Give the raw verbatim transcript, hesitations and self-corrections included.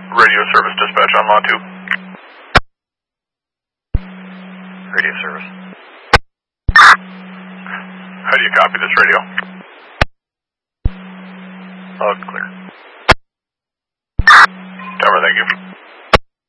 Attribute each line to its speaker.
Speaker 1: Radio service dispatch on Law two.
Speaker 2: Radio service.
Speaker 1: How do you copy this radio?
Speaker 2: Loud and clear.
Speaker 1: Tower, thank you.